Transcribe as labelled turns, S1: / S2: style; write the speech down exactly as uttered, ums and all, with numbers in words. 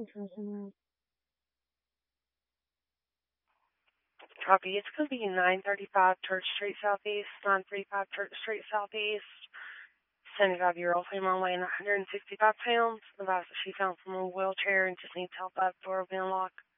S1: Copy. It's going to be nine thirty-five Church Street Southeast, nine thirty-five Church Street Southeast. seventy-five-year-old female weighing one hundred sixty-five pounds. Advised that she found from a wheelchair and just needs help up door being locked.